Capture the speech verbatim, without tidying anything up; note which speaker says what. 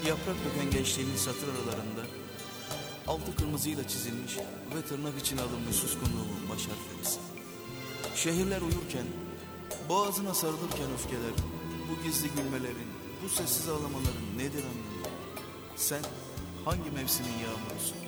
Speaker 1: Yaprak döken gençliğimin satır aralarında altı kırmızıyla çizilmiş ve tırnak içine alınmış suskunluğumun baş harflerisin. Şehirler uyurken, boğazına sarılırken öfkeler, bu gizli gülmelerin, bu sessiz ağlamaların nedir anlamı? Sen hangi mevsimin yağmurusun?